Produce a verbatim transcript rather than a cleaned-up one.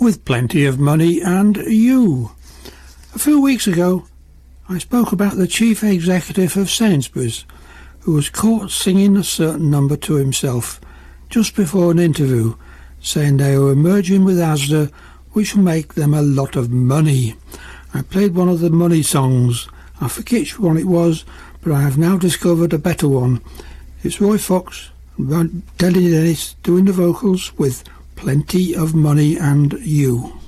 with Plenty of Money and You. A few weeks ago, I spoke about the chief executive of Sainsbury's, who was caught singing a certain number to himself just before an interview, saying they were merging with Asda, which will make them a lot of money. I played one of the money songs. I forget which one it was, but I have now discovered a better one. It's Roy Fox and Denny Dennis doing the vocals with Plenty of Money and You.